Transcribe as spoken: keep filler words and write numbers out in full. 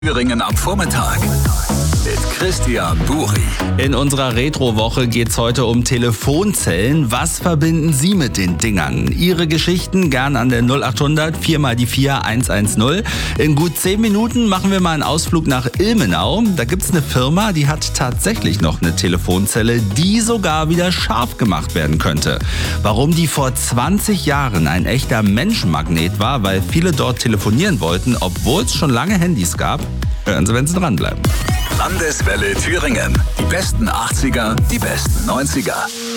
Thüringen am Vormittag mit Christian Buri. In unserer Retro-Woche geht's heute um Telefonzellen. Was verbinden Sie mit den Dingern? Ihre Geschichten gern an der null achthundert vier mal die vier eins eins null. In gut zehn Minuten machen wir mal einen Ausflug nach Ilmenau. Da gibt's eine Firma, die hat tatsächlich noch eine Telefonzelle, die sogar wieder scharf gemacht werden könnte. Warum die vor zwanzig Jahren ein echter Menschenmagnet war, weil viele dort telefonieren wollten, obwohl es schon lange Handys gab, hören Sie, wenn Sie dranbleiben. Landeswelle Thüringen. Die besten achtziger, die besten neunziger.